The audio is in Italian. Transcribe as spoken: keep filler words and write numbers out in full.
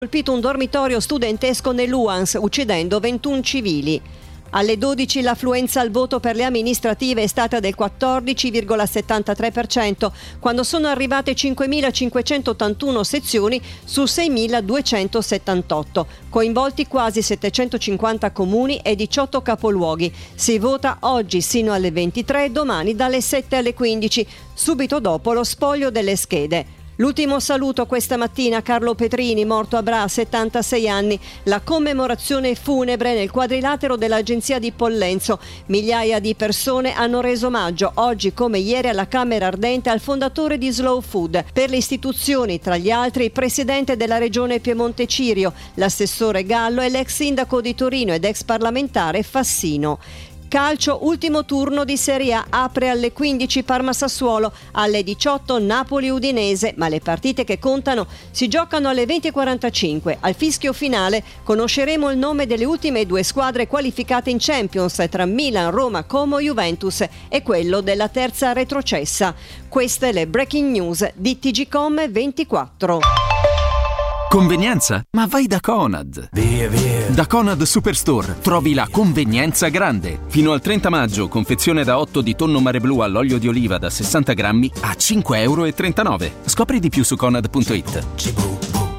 colpito un dormitorio studentesco nell'Uans, uccidendo ventuno civili. Alle dodici l'affluenza al voto per le amministrative è stata del quattordici virgola settantatré per cento, quando sono arrivate cinquemilacinquecentottantuno sezioni su seimiladuecentosettantotto, coinvolti quasi settecentocinquanta comuni e diciotto capoluoghi. Si vota oggi sino alle ventitré, domani dalle sette alle quindici, subito dopo lo spoglio delle schede. L'ultimo saluto questa mattina a Carlo Petrini, morto a Bra, settantasei anni. La commemorazione funebre nel quadrilatero dell'agenzia di Pollenzo. Migliaia di persone hanno reso omaggio oggi come ieri alla Camera Ardente al fondatore di Slow Food. Per le istituzioni, tra gli altri, il presidente della regione Piemonte Cirio, l'assessore Gallo e l'ex sindaco di Torino ed ex parlamentare Fassino. Calcio, ultimo turno di Serie A, apre alle quindici Parma-Sassuolo, alle diciotto Napoli-Udinese, ma le partite che contano si giocano alle venti e quarantacinque. Al fischio finale conosceremo il nome delle ultime due squadre qualificate in Champions tra Milan, Roma, Como, Juventus e quello della terza retrocessa. Queste le breaking news di T G Com ventiquattro. Convenienza? Ma vai da Conad! Via, via! Da Conad Superstore trovi la convenienza grande. Fino al trenta maggio, confezione da otto di tonno mare blu all'olio di oliva da sessanta grammi a cinque virgola trentanove euro. Scopri di più su conad punto it.